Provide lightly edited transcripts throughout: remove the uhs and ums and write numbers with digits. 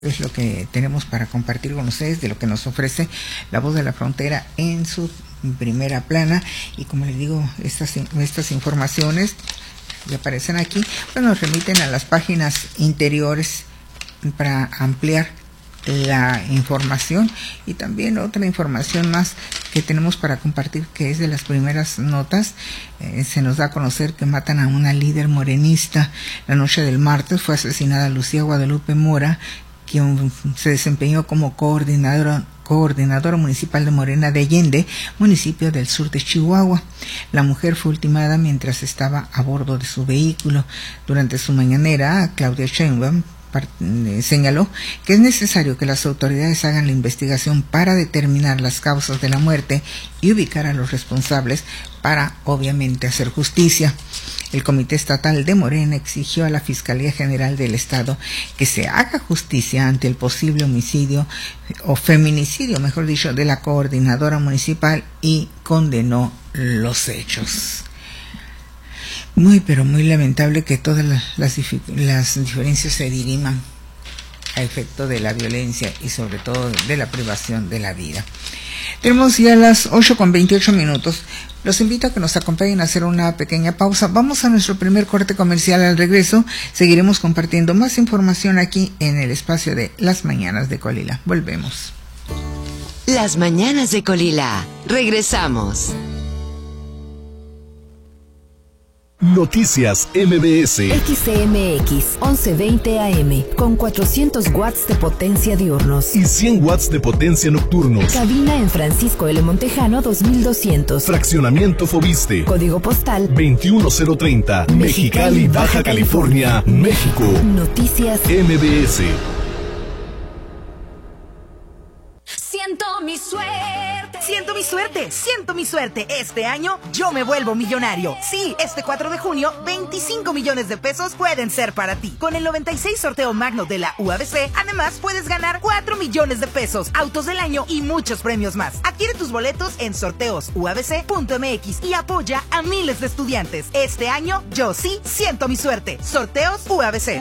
Es lo que tenemos para compartir con ustedes de lo que nos ofrece La Voz de la Frontera en su primera plana. Y como les digo, estas informaciones que aparecen aquí, pues nos remiten a las páginas interiores para ampliar la información. Y también otra información más que tenemos para compartir, que es de las primeras notas. Se nos da a conocer que matan a una líder morenista. La noche del martes fue asesinada Lucía Guadalupe Mora, quien se desempeñó como coordinadora municipal de Morena de Allende, municipio del sur de Chihuahua. La mujer fue ultimada mientras estaba a bordo de su vehículo. Durante su mañanera, Claudia Sheinbaum señaló que es necesario que las autoridades hagan la investigación para determinar las causas de la muerte y ubicar a los responsables para, obviamente, hacer justicia. El Comité Estatal de Morena exigió a la Fiscalía General del Estado que se haga justicia ante el posible homicidio o feminicidio, mejor dicho, de la coordinadora municipal y condenó los hechos. Muy, pero muy lamentable que todas las diferencias se diriman a efecto de la violencia y sobre todo de la privación de la vida. Tenemos ya las 8:28. Los invito a que nos acompañen a hacer una pequeña pausa. Vamos a nuestro primer corte comercial. Al regreso seguiremos compartiendo más información aquí en el espacio de Las Mañanas de Colila. Volvemos. Las Mañanas de Colila. Regresamos. Noticias MBS. XCMX 1120 AM con 400 watts de potencia diurnos y 100 watts de potencia nocturnos. Cabina en Francisco L. Montejano 2200. Fraccionamiento Fobiste. Código postal 21030. Mexicali, Baja California, México. Noticias MBS. Siento mi suerte. Siento mi suerte, siento mi suerte. Este año yo me vuelvo millonario. Sí, este 4 de junio, 25 millones de pesos pueden ser para ti. Con el 96 sorteo magno de la UABC, además puedes ganar 4 millones de pesos, autos del año y muchos premios más. Adquiere tus boletos en sorteosuabc.mx y apoya a miles de estudiantes. Este año yo sí siento mi suerte. Sorteos UABC.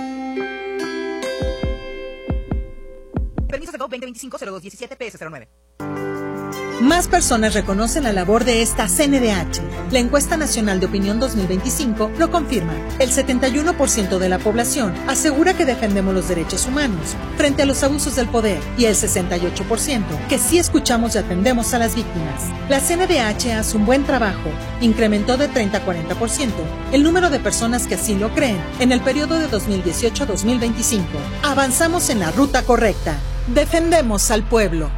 Permiso de GO 2025-0217 PS09. Más personas reconocen la labor de esta CNDH. La Encuesta Nacional de Opinión 2025 lo confirma. El 71% de la población asegura que defendemos los derechos humanos frente a los abusos del poder y el 68% que sí escuchamos y atendemos a las víctimas. La CNDH hace un buen trabajo. Incrementó de 30 a 40% el número de personas que así lo creen en el periodo de 2018 a 2025. Avanzamos en la ruta correcta. Defendemos al pueblo.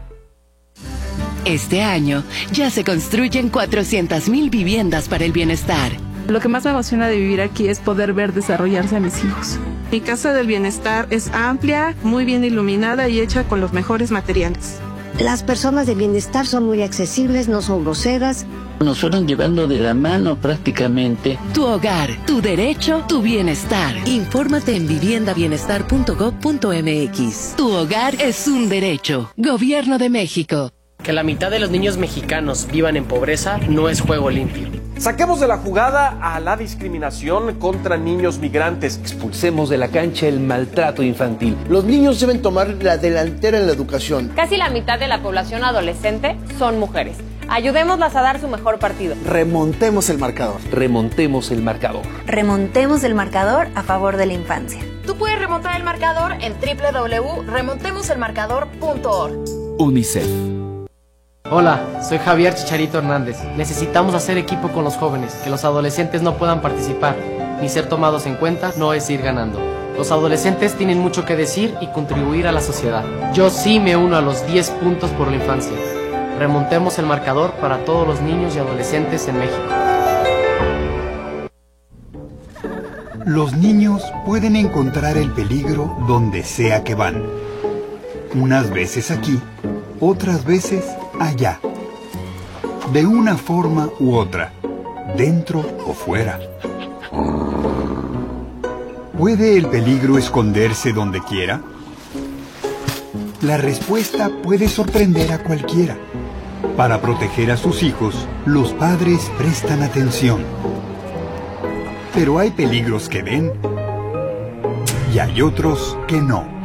Este año ya se construyen 400,000 viviendas para el bienestar. Lo que más me emociona de vivir aquí es poder ver desarrollarse a mis hijos. Mi casa del bienestar es amplia, muy bien iluminada y hecha con los mejores materiales. Las personas de bienestar son muy accesibles, no son groseras. Nos fueron llevando de la mano prácticamente. Tu hogar, tu derecho, tu bienestar. Infórmate en viviendabienestar.gov.mx. Tu hogar es un derecho. Gobierno de México. Que la mitad de los niños mexicanos vivan en pobreza no es juego limpio. Saquemos de la jugada a la discriminación contra niños migrantes. Expulsemos de la cancha el maltrato infantil. Los niños deben tomar la delantera en la educación. Casi la mitad de la población adolescente son mujeres. Ayudémoslas a dar su mejor partido. Remontemos el marcador. Remontemos el marcador. Remontemos el marcador a favor de la infancia. Tú puedes remontar el marcador en www.remontemoselmarcador.org. UNICEF. Hola, soy Javier Chicharito Hernández. Necesitamos hacer equipo con los jóvenes, que los adolescentes no puedan participar, ni ser tomados en cuenta no es ir ganando. Los adolescentes tienen mucho que decir y contribuir a la sociedad. Yo sí me uno a los 10 puntos por la infancia. Remontemos el marcador para todos los niños y adolescentes en México. Los niños pueden encontrar el peligro donde sea que van. Unas veces aquí, otras veces allá. De una forma u otra, dentro o fuera. ¿Puede el peligro esconderse donde quiera? La respuesta puede sorprender a cualquiera. Para proteger a sus hijos, los padres prestan atención. Pero hay peligros que ven y hay otros que no.